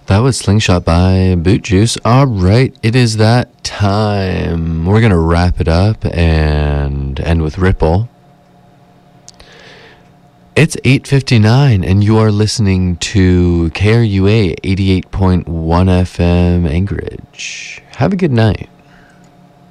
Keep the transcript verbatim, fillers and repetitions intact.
That was Slingshot by Boot Juice. All right, it is that time. We're going to wrap it up and end with Ripple. It's eight fifty-nine, and you are listening to K R U A eighty-eight point one F M Anchorage. Have a good night.